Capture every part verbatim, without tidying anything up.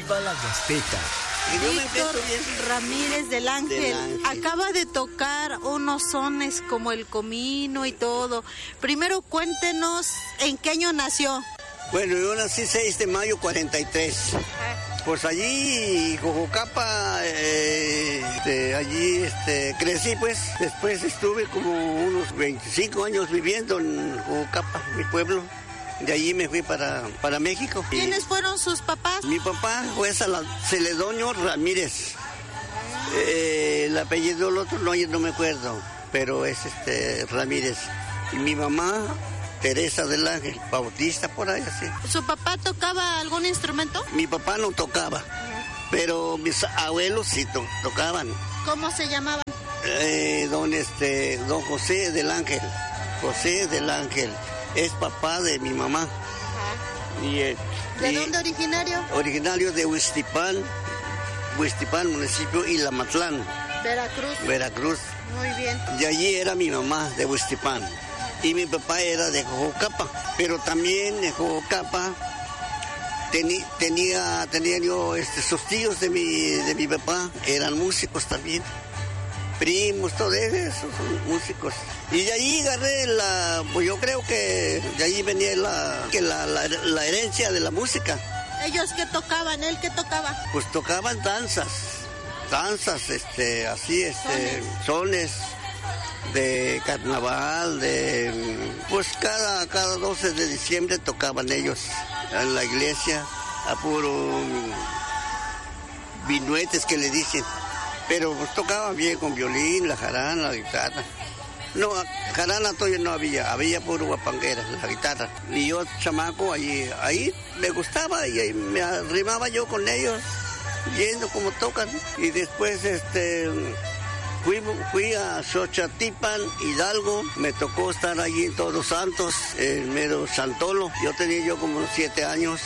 Viva la Huasteca. Víctor Ramírez del Ángel, del Ángel acaba de tocar unos sones como el comino y todo. Primero cuéntenos en qué año nació. Bueno, yo nací seis de mayo cuarenta y tres. Pues allí, Jojocapa, eh, este, allí este, crecí pues. Después estuve como unos veinticinco años viviendo en Jojocapa, mi pueblo. De allí me fui para, para México. ¿Quiénes fueron sus papás? Mi papá fue Celedonio Ramírez. Eh, el apellido del otro no, yo no me acuerdo, pero es este Ramírez. Y mi mamá, Teresa del Ángel, Bautista, por ahí así. ¿Su papá tocaba algún instrumento? Mi papá no tocaba, pero mis abuelos sí to tocaban. ¿Cómo se llamaban? Eh, don, este, don José del Ángel, José del Ángel. Es papá de mi mamá. Ajá. Y, eh, ¿De y dónde originario? Originario de Huistipán, Huistipán, municipio Ilamatlán. Veracruz. Veracruz. Muy bien. De allí era mi mamá, de Huistipán. Y mi papá era de Jojocapa. Pero también en Jojocapa teni, tenía, tenía yo, este, sus tíos de mi, de mi papá eran músicos también. Primos, todo eso, son músicos. Y de ahí agarré la, pues yo creo que de ahí venía la, que la, la, la herencia de la música. ¿Ellos qué tocaban? ¿Él qué tocaba? Pues tocaban danzas, danzas, este, así, este, sones, sones de carnaval, de, pues cada, cada doce de diciembre tocaban ellos en la iglesia, a puro vinuetes que le dicen. Pero pues tocaban bien con violín, la jarana, la guitarra. No, jarana todavía no había, había puro guapanguera, la guitarra. Y yo, chamaco, ahí, ahí me gustaba y ahí me arrimaba yo con ellos, viendo cómo tocan. Y después, este, fui, fui a Xochatipan, Hidalgo, me tocó estar allí en Todos Santos, en mero Santolo. Yo tenía yo como siete años.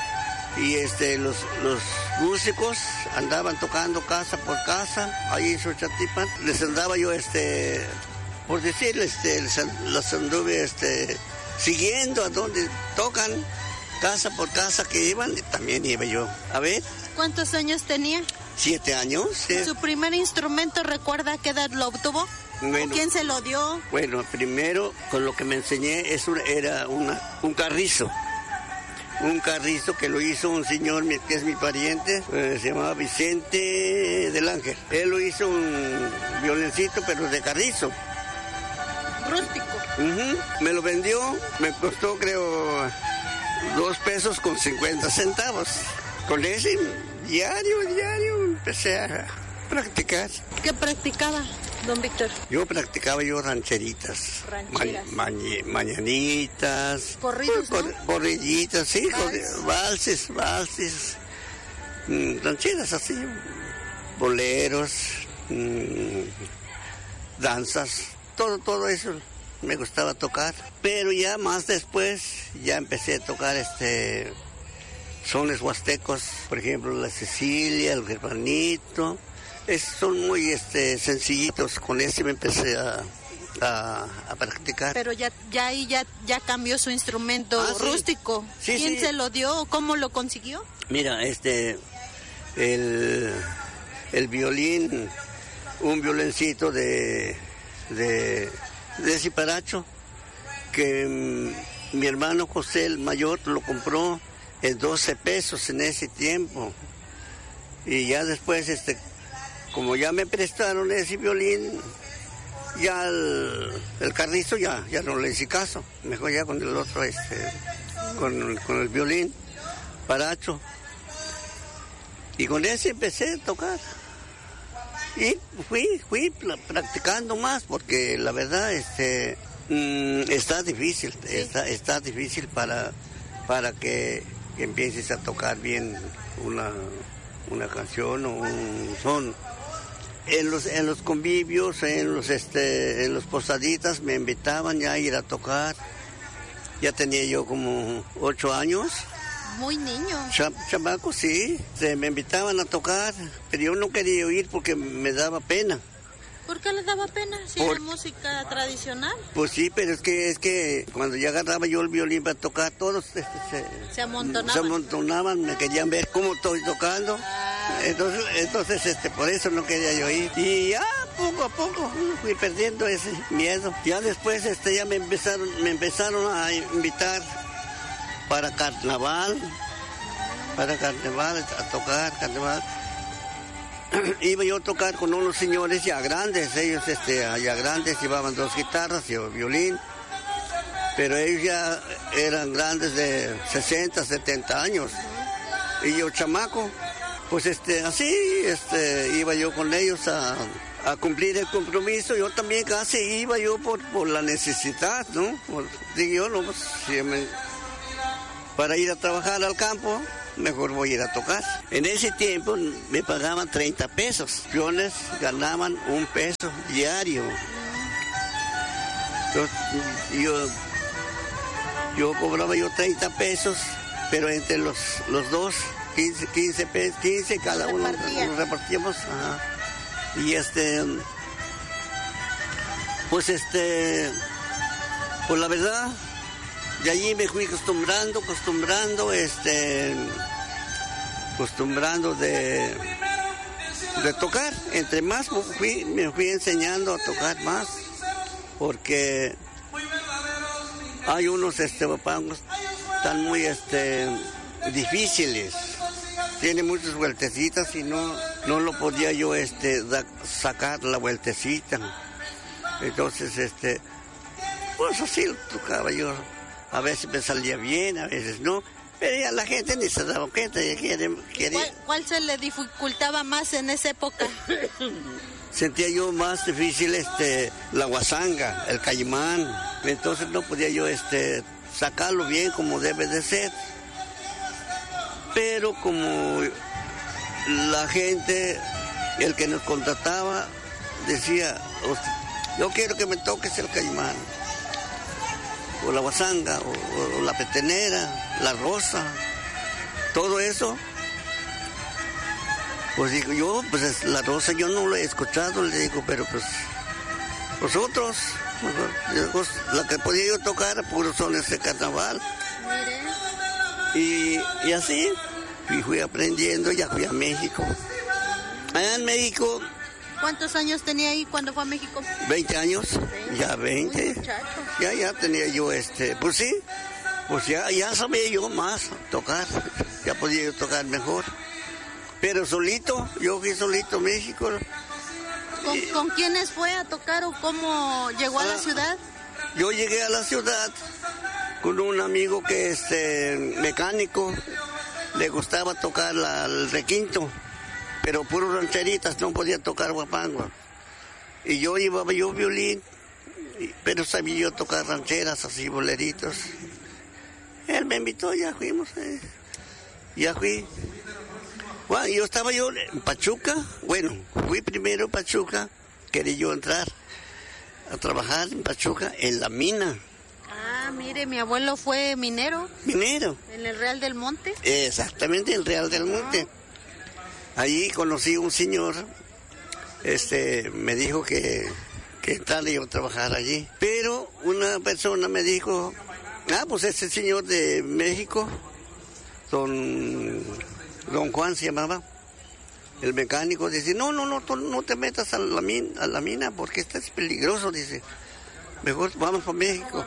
Y este, los, los músicos andaban tocando casa por casa, ahí en Xochatipan. Les andaba yo, este, por decirles, este, les, los anduve este, siguiendo a donde tocan, casa por casa que iban, también iba yo. A ver. ¿Cuántos años tenía? Siete años. Sí. ¿Su primer instrumento recuerda qué edad lo obtuvo? Bueno, ¿O quién se lo dio? Bueno, primero con lo que me enseñé es una, era una, un carrizo. Un carrizo que lo hizo un señor que es mi pariente, eh, se llamaba Vicente del Ángel. Él lo hizo un violoncito, pero de carrizo. Rústico. Uh-huh. Me lo vendió, me costó creo dos pesos con cincuenta centavos. Con ese diario, diario empecé a practicar. ¿Qué practicaba, don Víctor? Yo practicaba yo rancheritas, Rancheras. Ma ma mañanitas, corridos, cor ¿no? corrillitas, sí, Vals. valses, valses, mm, rancheras así, boleros, mmm, danzas, todo, todo eso me gustaba tocar. Pero ya más después ya empecé a tocar este sones huastecos, por ejemplo la Cecilia, el germanito. Es, son muy este, sencillitos, con ese me empecé a, a, a practicar. Pero ya ya ahí ya, ya cambió su instrumento ah, sí. rústico. Sí, ¿Quién sí. se lo dio o cómo lo consiguió? Mira, este, el, el violín, un violoncito de, de, de ciparacho, que mm, mi hermano José el mayor lo compró en doce pesos en ese tiempo. Y ya después, este, como ya me prestaron ese violín, ya el, el carrizo ya, ya no le hice caso. Mejor ya con el otro, este, con, con el violín, paracho. Y con ese empecé a tocar. Y fui, fui practicando más, porque la verdad, este, mmm, está difícil, sí. está, está difícil para, para que, que empieces a tocar bien una, una canción o un son. En los, en los convivios, en los, este, en los posaditas me invitaban ya a ir a tocar. Ya tenía yo como ocho años. Muy niño. Cham, chamaco, sí. Se me invitaban a tocar, pero yo no quería ir porque me daba pena. ¿Por qué le daba pena si Por... era música tradicional? Pues sí, pero es que es que cuando ya agarraba yo el violín para tocar, todos este, se, se amontonaban. Se amontonaban, me querían ver cómo estoy tocando. Ah. Entonces, entonces este, por eso no quería yo ir. Y ya poco a poco fui perdiendo ese miedo. Ya después este, ya me empezaron, me empezaron a invitar para carnaval, para carnaval, a tocar carnaval. Iba yo a tocar con unos señores ya grandes, ellos este, ya grandes, llevaban dos guitarras y un violín, pero ellos ya eran grandes de sesenta, setenta años, y yo chamaco, pues este, así este, iba yo con ellos a, a cumplir el compromiso. Yo también casi iba yo por, por la necesidad, ¿no? Por, digo yo, no, pues, si me, para ir a trabajar al campo, mejor voy a ir a tocar. En ese tiempo me pagaban treinta pesos. Los peones ganaban un peso diario. Entonces, yo, yo cobraba yo treinta pesos, pero entre los, los dos, quince, quince pesos, quince cada uno nos repartíamos. Ajá. Y este, pues este, pues la verdad, de allí me fui acostumbrando, acostumbrando, este, acostumbrando de, de tocar. Entre más fui, me fui enseñando a tocar más, porque hay unos este, pangos tan muy este, difíciles. Tiene muchas vueltecitas y no, no lo podía yo este, da, sacar la vueltecita. Entonces, este, pues así lo tocaba yo. A veces me salía bien, a veces no, pero ya la gente ni se daba cuenta. Ya quiere, quiere... ¿Cuál, ¿Cuál se le dificultaba más en esa época? Sentía yo más difícil este, la guasanga, el caimán. Entonces no podía yo este, sacarlo bien como debe de ser. Pero como la gente, el que nos contrataba, decía, yo quiero que me toques el caimán, o la guasanga, o, o la petenera, la rosa, todo eso. Pues digo yo, pues la rosa yo no lo he escuchado, le digo, pero pues vosotros, pues, la que podía yo tocar, puros sones de carnaval. Y, y así, y fui aprendiendo, ya fui a México. Allá en México... ¿Cuántos años tenía ahí cuando fue a México? veinte años, ya veinte. Ya, ya tenía yo este, pues sí, pues ya, ya sabía yo más tocar, ya podía yo tocar mejor. Pero solito, yo fui solito a México. ¿Con, y, ¿Con quiénes fue a tocar o cómo llegó a ah, la ciudad? Yo llegué a la ciudad con un amigo que es eh, mecánico, le gustaba tocar la, el requinto, pero puros rancheritas, no podía tocar guapango. Y yo llevaba yo violín, pero sabía yo tocar rancheras, así boleritos. Él me invitó, ya fuimos, eh. ya fui. Bueno, yo estaba yo en Pachuca, bueno, fui primero a Pachuca, quería yo entrar a trabajar en Pachuca, en la mina. Ah, mire, mi abuelo fue minero. Minero. En el Real del Monte. Exactamente, en el Real del Monte. Allí conocí a un señor, este, me dijo que, que entrara yo a trabajar allí. Pero una persona me dijo, ah, pues ese señor de México, don, don Juan se llamaba, el mecánico, dice, no, no, no, no te metas a la mina, a la mina porque esto es peligroso, dice, mejor vamos para México.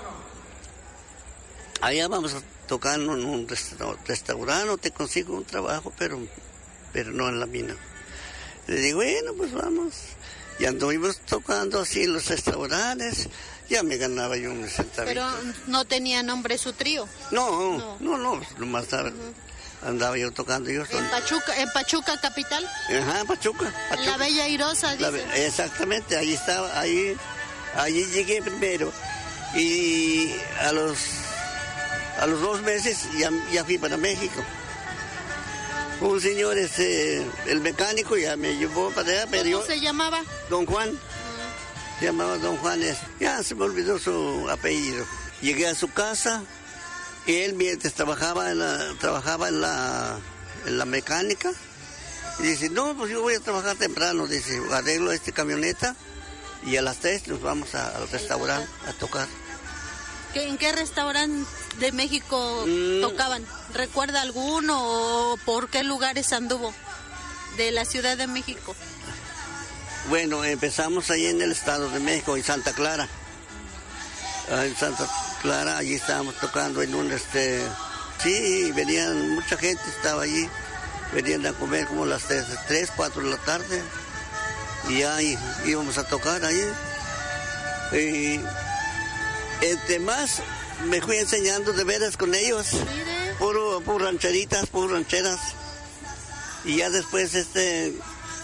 Allá vamos a tocar en un restaurante, te consigo un trabajo, pero, pero no en la mina. Le digo, bueno, pues vamos. Y anduvimos tocando así en los restaurantes, ya me ganaba yo un centavito. Pero no tenía nombre su trío. No, no, no, no nomás estaba, uh-huh. andaba yo tocando yo. ¿En Pachuca, en Pachuca capital? Ajá, Pachuca. Pachuca. En la Bella Airosa, dice. La, exactamente, ahí estaba, ahí, allí llegué primero. Y a los... A los dos meses ya, ya fui para México. Un señor, este, el mecánico, ya me llevó para allá, pero ¿Cómo yo... se llamaba? Don Juan. Uh-huh. Se llamaba Don Juan. Ya se me olvidó su apellido. Llegué a su casa y él mientras trabajaba en la, trabajaba en la, en la mecánica. Y dice, no, pues yo voy a trabajar temprano. Dice, arreglo esta camioneta y a las tres nos vamos a, al restaurante a tocar. ¿En qué restaurante de México mm. tocaban? ¿Recuerda alguno o por qué lugares anduvo de la Ciudad de México? Bueno, empezamos ahí en el Estado de México, en Santa Clara. En Santa Clara, allí estábamos tocando en un, este, sí, venían, mucha gente estaba allí, venían a comer como las tres, cuatro de la tarde, y ahí íbamos a tocar ahí. Y entre más me fui enseñando de veras con ellos, puro, puro rancheritas, puro rancheras, y ya después, este...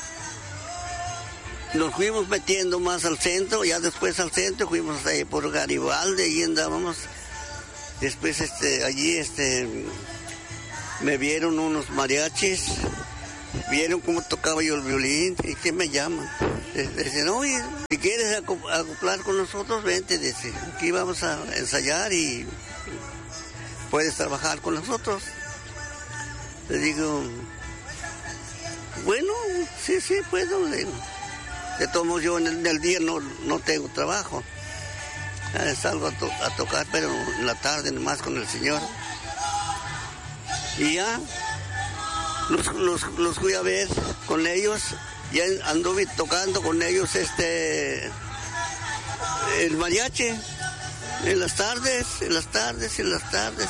nos fuimos metiendo más al centro, ya después al centro fuimos ahí por Garibaldi y andábamos. Después este, allí este, me vieron unos mariachis, vieron cómo tocaba yo el violín y que me llaman. Dicen, oye, si quieres acoplar con nosotros, vente, dice, aquí vamos a ensayar y puedes trabajar con nosotros. Le digo, bueno, sí, sí, puedo, le digo. De todos modos, yo en el, en el día no, no tengo trabajo. Eh, salgo a, to, a tocar, pero en la tarde nomás con el Señor. Y ya los, los, los fui a ver con ellos. Ya anduve tocando con ellos este el mariachi. En las tardes, en las tardes, en las tardes.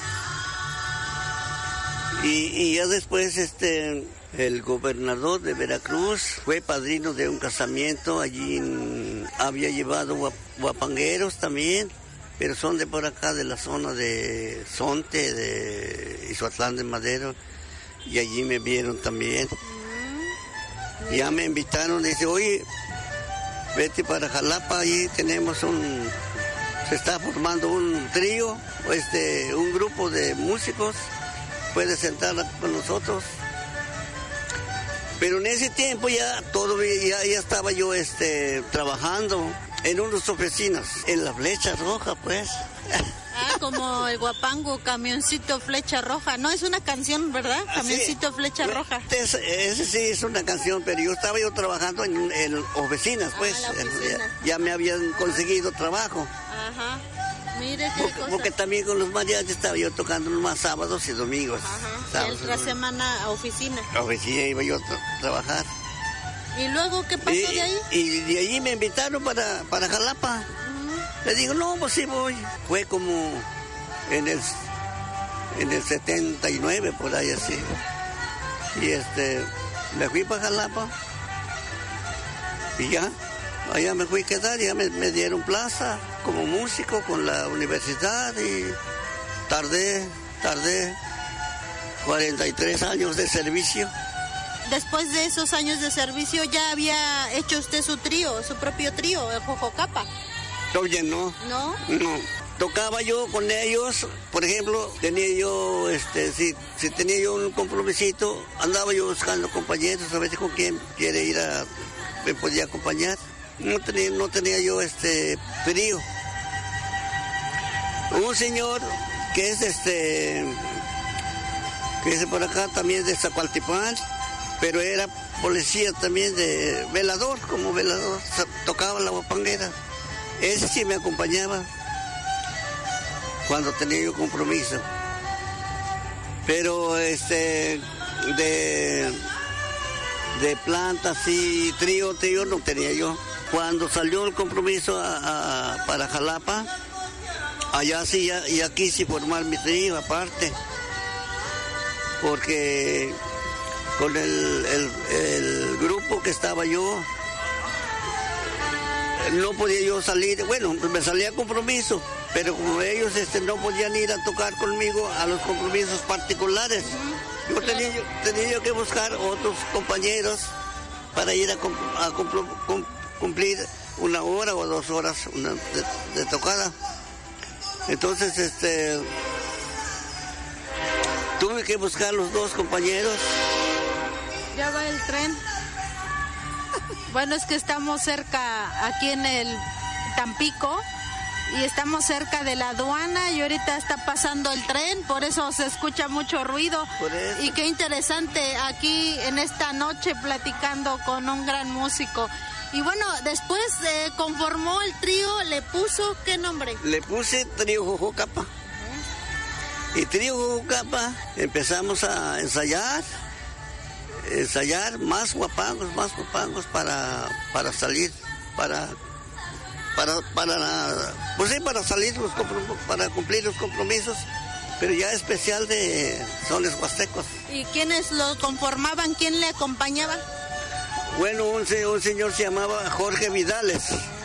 Y, y ya después este... el gobernador de Veracruz fue padrino de un casamiento, allí en, había llevado guap, guapangueros también, pero son de por acá, de la zona de Sonte, de Izuatlán de Madero, y allí me vieron también. Ya me invitaron, dice, oye, vete para Jalapa, allí tenemos un, se está formando un trío, este, un grupo de músicos, puedes sentar con nosotros. Pero en ese tiempo ya todo ya, ya estaba yo este trabajando en unas oficinas, en la Flecha Roja, pues. Ah, como el guapango, Camioncito Flecha Roja. No, es una canción, ¿verdad? Camioncito sí, Flecha Roja. Ese, ese sí es una canción, pero yo estaba yo trabajando en, en oficinas, pues. Ah, la oficina. Ya, ya me habían conseguido trabajo. Ajá. Mire qué porque, cosa. Porque también con los mariachis estaba yo tocando más sábados y domingos. Ajá. Sábados, y otra semana a oficina. A oficina iba yo a tra- trabajar. ¿Y luego qué pasó y, de ahí? Y de allí me invitaron para, para Jalapa. Uh-huh. Le digo, no, pues sí voy. Fue como en el, en el setenta y nueve, por ahí así. Y este, me fui para Jalapa. Y ya, allá me fui a quedar, ya me, me dieron plaza como músico con la universidad y tardé, tardé cuarenta y tres años de servicio. Después de esos años de servicio, ¿ya había hecho usted su trío, su propio trío, el Jojocapa? Oye, no. ¿No? No. Tocaba yo con ellos, por ejemplo, tenía yo, este, si, si tenía yo un compromisito, andaba yo buscando compañeros, a veces con quién quiere ir a, me podía acompañar. No tenía, no tenía yo este trío. Un señor que es este, que es de por acá también de Zacualtipán, pero era policía también de velador, como velador, tocaba la guapanguera. Ese sí me acompañaba cuando tenía yo compromiso. Pero este de de plantas y trío, trío no tenía yo. Cuando salió el compromiso a, a, para Jalapa, allá sí ya, ya quise formar mi trío aparte, porque con el, el, el grupo que estaba yo, no podía yo salir, bueno, me salía compromiso, pero como ellos este, no podían ir a tocar conmigo a los compromisos particulares, yo tenía, yo, tenía yo que buscar otros compañeros para ir a, a, a cumplir una hora o dos horas una, de, de tocada. Entonces, este, tuve que buscar los dos compañeros. Ya va el tren. Bueno, es que estamos cerca, aquí en el Tampico, y estamos cerca de la aduana y ahorita está pasando el tren, por eso se escucha mucho ruido. Y qué interesante aquí en esta noche platicando con un gran músico. Y bueno, después eh, conformó el trío, ¿le puso qué nombre? Le puse Trío Jojocapa. Uh-huh. Y Trío Jojocapa empezamos a ensayar, ensayar más guapangos, más guapangos para, para salir, para, para, para, pues sí, para salir, los para cumplir los compromisos, pero ya especial de sones huastecos. ¿Y quiénes lo conformaban? ¿Quién le acompañaba? Bueno, un, un señor se llamaba Jorge Vidales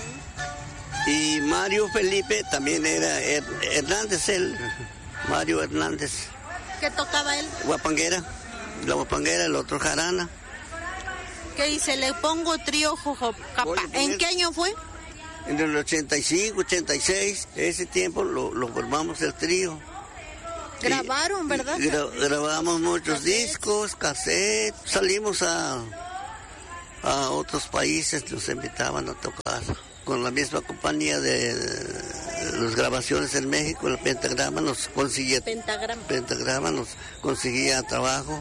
y Mario Felipe también era Her, Hernández, él, Mario Hernández. ¿Qué tocaba él? Guapanguera, la guapanguera, el otro jarana. ¿Qué dice? Le pongo Trío Jojocapa. ¿En qué año fue? En el ochenta y cinco, ochenta y seis, ese tiempo lo, lo formamos el trío. Grabaron, ¿verdad? Gra, grabamos muchos ¿Cassettes? discos, cassettes, salimos a... a otros países, nos invitaban a tocar con la misma compañía de, de las grabaciones en México, el Pentagrama nos conseguía Pentagrama. Pentagrama nos conseguía trabajo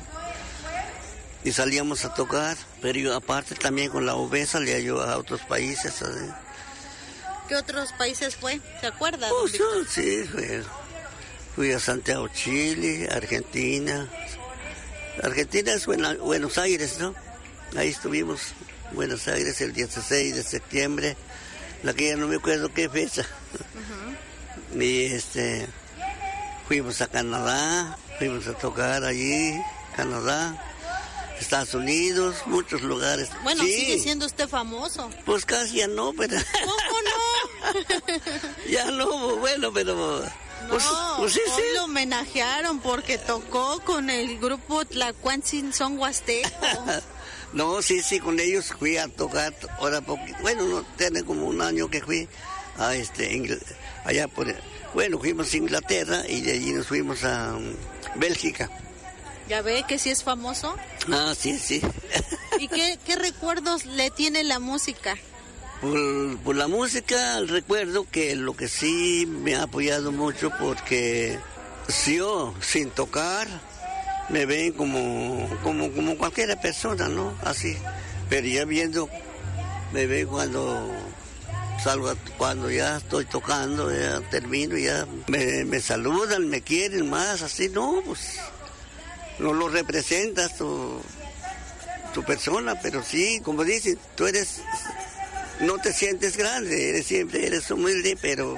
y salíamos a tocar, pero yo aparte también con la U B salía yo a otros países. ¿sabes? ¿Qué otros países fue? ¿Se acuerda? Pues yo, sí, fui, fui a Santiago, Chile, Argentina. Argentina es Buena, Buenos Aires, ¿no? Ahí estuvimos, Buenos Aires, el dieciséis de septiembre, la que ya no me acuerdo qué fecha. Uh-huh. Y este, fuimos a Canadá, fuimos a tocar allí, Canadá, Estados Unidos, muchos lugares. Bueno, sí. Sigue siendo usted famoso. Pues casi ya no, pero... ¿Cómo no? Ya no, bueno, pero... No, pues, pues sí, hoy sí. lo homenajearon porque tocó con el grupo Tlacuantzin Son Huasteco. No, sí, sí, con ellos fui a tocar, ahora poquito, bueno, no tiene como un año que fui a este, Ingl- allá por, bueno, fuimos a Inglaterra y de allí nos fuimos a um, Bélgica. ¿Ya ve que sí es famoso? Ah, sí, sí. ¿Y qué, qué recuerdos le tiene la música? Por, por la música recuerdo que lo que sí me ha apoyado mucho porque yo sin tocar me ven como, como, como cualquier persona, ¿no? Así. Pero ya viendo, me ven cuando salgo, cuando ya estoy tocando, ya termino, ya me, me saludan, me quieren más, así, no, pues no lo representas tu, tu persona, pero sí, como dicen, tú eres, no te sientes grande, eres siempre, eres humilde, pero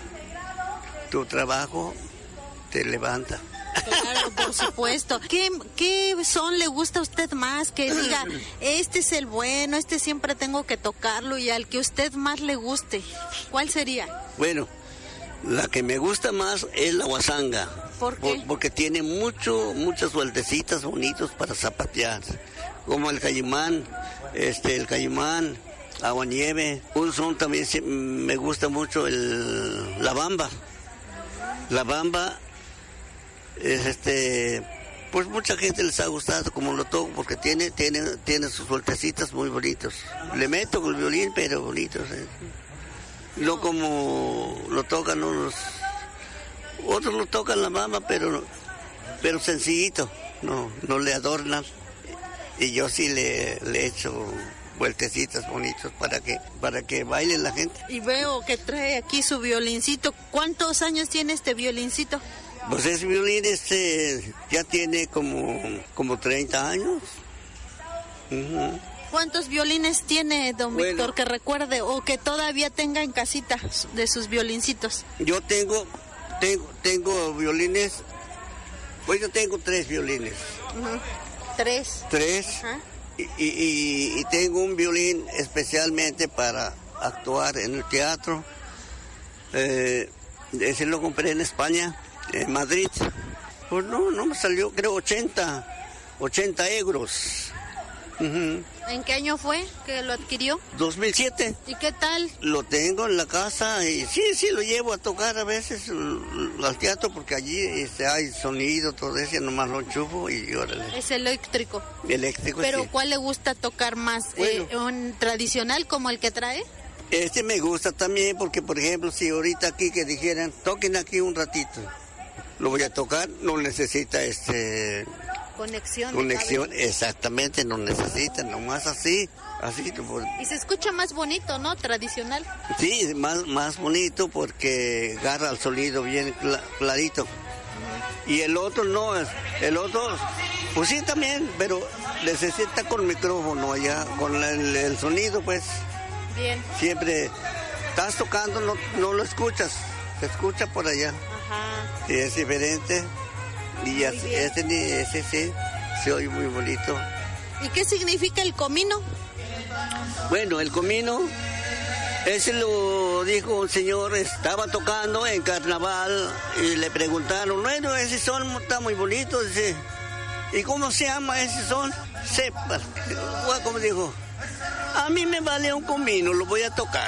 tu trabajo te levanta. Claro, por supuesto. ¿Qué, ¿Qué son le gusta a usted más? Que diga, este es el bueno, este siempre tengo que tocarlo y al que a usted más le guste. ¿Cuál sería? Bueno, la que me gusta más es la guasanga. ¿Por qué? Por, porque tiene mucho, muchas vueltecitas bonitos para zapatear. Como el cayimán, este, el cayimán, aguanieve. Un son también me gusta mucho el, la bamba. La bamba es este, pues mucha gente les ha gustado como lo toco porque tiene, tiene, tiene sus vueltecitas muy bonitos. Le meto con el violín, pero bonitos. ¿eh? No como lo tocan unos, otros lo tocan la bamba, pero, pero sencillito, no, no le adornan. Y yo sí le, le echo vueltecitas bonitos para que, para que baile la gente. Y veo que trae aquí su violincito. ¿Cuántos años tiene este violincito? Pues ese violín este ya tiene como, como treinta años. Uh-huh. ¿Cuántos violines tiene, don bueno, Víctor, que recuerde o que todavía tenga en casita de sus violincitos? Yo tengo, tengo, tengo violines, pues yo tengo tres violines. Uh-huh. ¿Tres? Tres. Uh-huh. Y, y, y tengo un violín especialmente para actuar en el teatro. Eh, ese lo compré en España. En Madrid, pues no, no me salió, creo, ochenta euros. Uh-huh. ¿En qué año fue que lo adquirió? dos mil siete. ¿Y qué tal? Lo tengo en la casa y sí, sí, lo llevo a tocar a veces al teatro porque allí este, hay sonido, todo eso, nomás lo enchufo y órale. Es eléctrico. Eléctrico, ¿Pero sí. ¿Cuál le gusta tocar más? Bueno, eh, ¿Un tradicional como el que trae? Este me gusta también porque, por ejemplo, si ahorita aquí que dijeran, toquen aquí un ratito. Lo voy a tocar, no necesita este Conexión. Conexión, exactamente, no necesitan, nomás así, así. Y se escucha más bonito, ¿no? Tradicional. Sí, más, más bonito porque agarra el sonido bien cl- clarito. Uh-huh. Y el otro no, el otro, pues sí también, pero necesita con micrófono allá, con el, el sonido, pues. Bien. Siempre estás tocando, no, no lo escuchas, se escucha por allá. Ajá. Y es diferente. Y así, ese, ese sí, se oye muy bonito. ¿Y qué significa el comino? Bueno, el comino, ese lo dijo un señor, estaba tocando en carnaval y le preguntaron, bueno, ese son está muy bonito, dice, ¿y cómo se llama ese son? Sepa, como dijo, a mí me vale un comino, lo voy a tocar.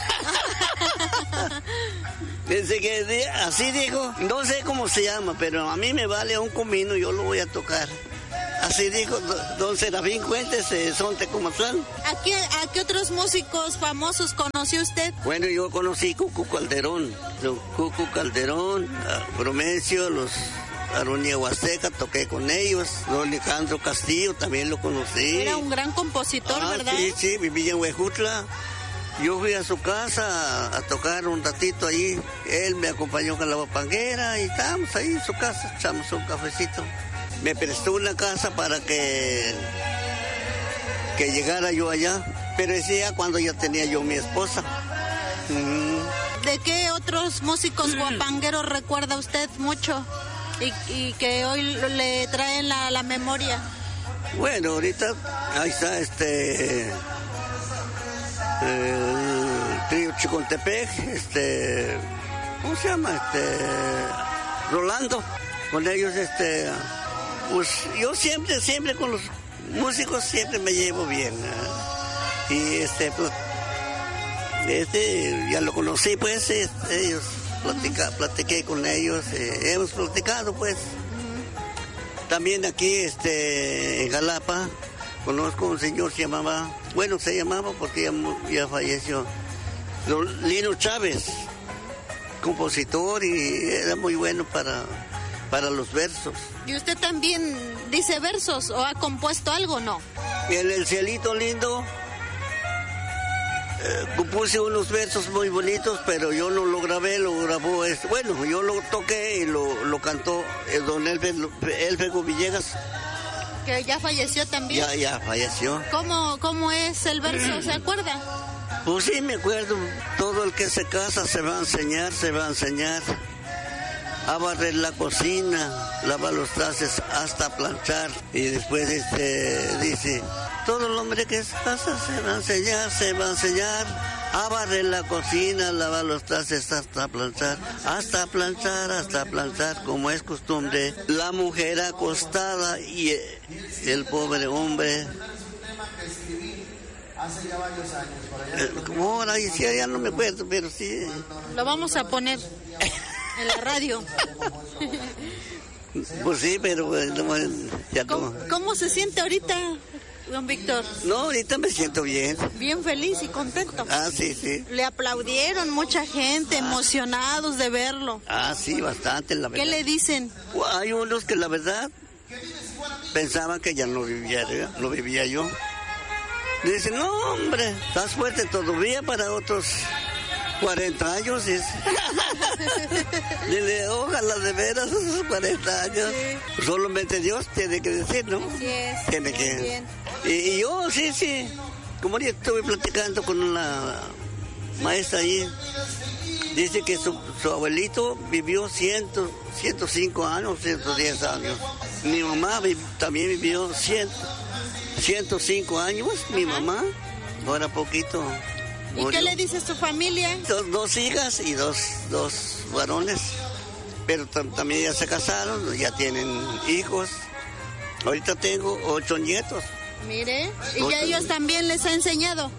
Dice que así dijo, no sé cómo se llama, pero a mí me vale un comino, yo lo voy a tocar. Así dijo don Serafín Fuentes, de Sontecomatlán. ¿A qué, ¿A qué otros músicos famosos conoció usted? Bueno, yo conocí Cucu Calderón, don Cucu Calderón, Promencio, los Aronía Huasteca, toqué con ellos, don Alejandro Castillo también lo conocí. Era un gran compositor, ah, ¿verdad? Sí, sí, vivía en Huejutla. Yo fui a su casa a, a tocar un ratito ahí. Él me acompañó con la guapanguera y estábamos ahí en su casa, echamos un cafecito. Me prestó una casa para que, que llegara yo allá, pero ese día cuando ya tenía yo mi esposa. Mm. ¿De qué otros músicos guapangueros recuerda usted mucho y, y que hoy le traen la, la memoria? Bueno, ahorita ahí está este... el trío Chicontepec, este, ¿cómo se llama? Este, Rolando, con ellos, este, pues yo siempre, siempre con los músicos siempre me llevo bien, ¿eh? Y este, pues, este, ya lo conocí, pues, este, ellos, platica, platiqué con ellos, eh, hemos platicado, pues. También aquí, este, en Jalapa, conozco un señor, se llamaba, bueno, se llamaba porque ya, ya falleció, don Lino Chávez, compositor y era muy bueno para, para los versos. ¿Y usted también dice versos o ha compuesto algo, no? En El Cielito Lindo eh, compuse unos versos muy bonitos, pero yo no lo grabé, lo grabó, este, bueno, yo lo toqué y lo, lo cantó eh, don Elfego Villegas. Que ya falleció también. Ya, ya falleció. ¿Cómo, cómo es el verso? ¿Se acuerda? Pues sí, me acuerdo. Todo el que se casa se va a enseñar, se va a enseñar a barrer la cocina, lavar los trastes, hasta planchar. Y después este dice, todo el hombre que se casa se va a enseñar, se va a enseñar a barrer la cocina, lavar los trastes, hasta planchar, hasta planchar, hasta planchar, como es costumbre. La mujer acostada y el pobre hombre. Hace ya varios años, por allá. Eh, como ahora, y sí, ya no me acuerdo, pero sí. Lo vamos a poner en la radio. Pues sí, pero bueno, ya ¿Cómo, como... ¿Cómo se siente ahorita, don Víctor? No, ahorita me siento bien. Bien feliz y contento. Ah, sí, sí. Le aplaudieron mucha gente, ah. emocionados de verlo. Ah, sí, bastante, la verdad. ¿Qué le dicen? Hay unos que la verdad pensaban que ya no vivía, no vivía yo. Dicen, no, hombre, estás fuerte todavía para otros cuarenta años. Dice. Dile, ojalá de veras esos cuarenta años. Sí. Solamente Dios tiene que decir, ¿no? Así es. Tiene que. Y, y yo, sí, sí. Como ya estuve platicando con una maestra ahí, dice que su, su abuelito vivió cien, ciento cinco años, ciento diez años. Mi mamá vi, también vivió cien, ciento cinco años, mi Ajá. mamá, ahora poquito. ¿Y qué le dice su familia? Dos, dos hijas y dos, dos varones, pero tam, también ya se casaron, ya tienen hijos. Ahorita tengo ocho nietos. Mire, ¿y ya ellos también les ha enseñado?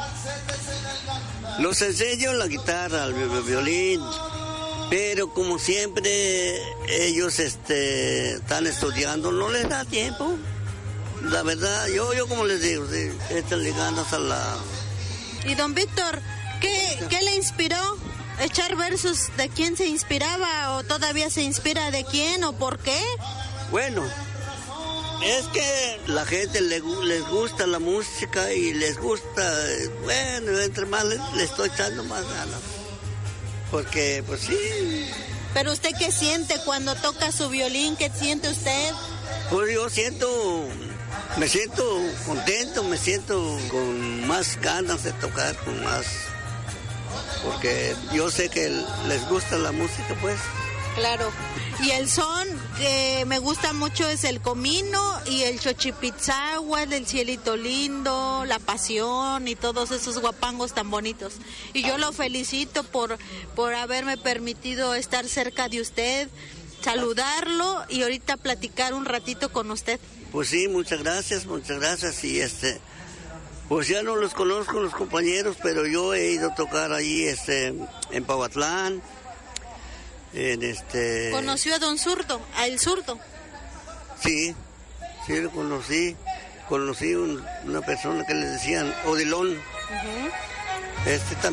Los enseño la guitarra, el violín, pero como siempre ellos este, están estudiando, no les da tiempo. La verdad, yo, yo como les digo, sí, échale ganas a la... Y don Víctor, ¿qué, ¿qué le inspiró? ¿Echar versos? ¿De quién se inspiraba o todavía se inspira de quién o por qué? Bueno, Es que la gente le, les gusta la música y les gusta, bueno, entre más le, le estoy echando más ganas. Porque, pues sí. ¿Pero usted qué siente cuando toca su violín? ¿Qué siente usted? Pues yo siento, me siento contento, me siento con más ganas de tocar, con más... Porque yo sé que les gusta la música, pues. Claro. Y el son que me gusta mucho es el comino y el xochipitzahua, el cielito lindo, la pasión y todos esos guapangos tan bonitos. Y yo lo felicito por, por haberme permitido estar cerca de usted, saludarlo y ahorita platicar un ratito con usted. Pues sí, muchas gracias, muchas gracias. Y este, pues ya no los conozco los compañeros, pero yo he ido a tocar ahí este, en Pahuatlán. En este... ¿Conoció a don Zurdo, a el Zurdo? Sí, sí lo conocí. Conocí un, una persona que le decían Odilón. Uh-huh. Este también.